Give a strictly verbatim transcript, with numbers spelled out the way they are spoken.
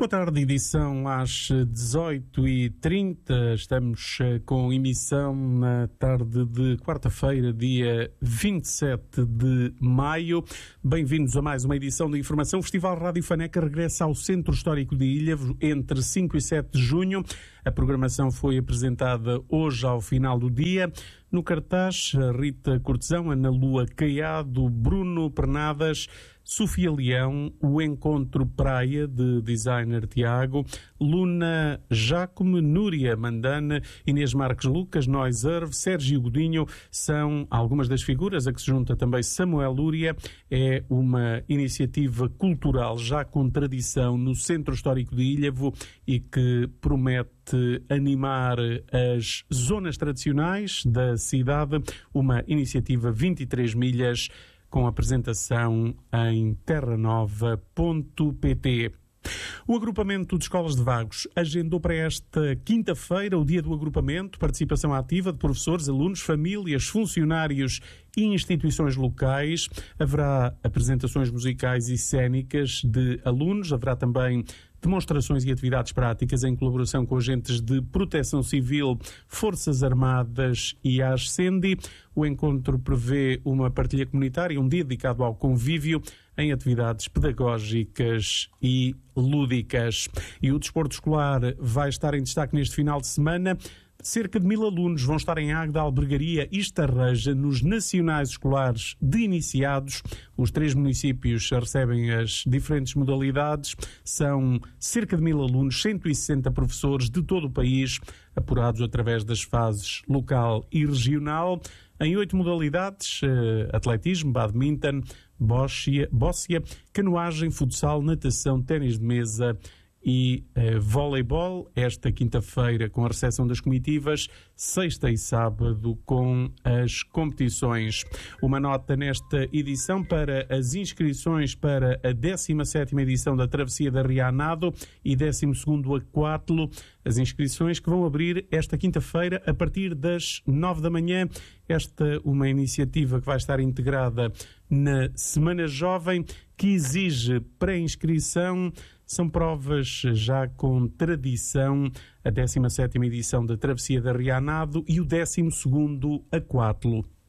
Boa tarde, edição às dezoito e trinta. Estamos com emissão na tarde de quarta-feira, dia vinte e sete de maio. Bem-vindos a mais uma edição de informação. O Festival Rádio Faneca regressa ao Centro Histórico de Ilhavo entre cinco e sete de junho. A programação foi apresentada hoje ao final do dia. No cartaz, Rita Cortesão, Ana Lua Caiado, Bruno Pernadas, Sofia Leão, o Encontro Praia, de designer Tiago, Luna Jacome, Núria Mandana, Inês Marques Lucas, Noiserve, Sérgio Godinho, são algumas das figuras, a que se junta também Samuel Lúria. É uma iniciativa cultural já com tradição no Centro Histórico de Ilhavo e que promete animar as zonas tradicionais da cidade, uma iniciativa vinte e três milhas com apresentação em terra nova ponto pt. O agrupamento de escolas de Vagos agendou para esta quinta-feira o dia do agrupamento, participação ativa de professores, alunos, famílias, funcionários e instituições locais. Haverá apresentações musicais e cênicas de alunos, haverá também demonstrações e atividades práticas em colaboração com agentes de Proteção Civil, Forças Armadas e a Ascendi. O encontro prevê uma partilha comunitária, um dia dedicado ao convívio em atividades pedagógicas e lúdicas. E o desporto escolar vai estar em destaque neste final de semana. Cerca de mil alunos vão estar em Águeda, Albergaria e Estarreja nos Nacionais Escolares de Iniciados. Os três municípios recebem as diferentes modalidades. São cerca de mil alunos, cento e sessenta professores de todo o país, apurados através das fases local e regional, em oito modalidades: atletismo, badminton, bóssia, bóssia, canoagem, futsal, natação, ténis de mesa e uh, voleibol. Esta quinta-feira com a recepção das comitivas, sexta e sábado com as competições. Uma nota nesta edição para as inscrições para a décima sétima edição da Travessia da Ria Nado e décimo segundo Aquátlo. As inscrições que vão abrir esta quinta-feira a partir das nove da manhã. Esta uma iniciativa que vai estar integrada na Semana Jovem, que exige pré-inscrição. São provas já com tradição, a décima sétima edição da Travessia da Ria Nado e o décimo segundo Aquátlo.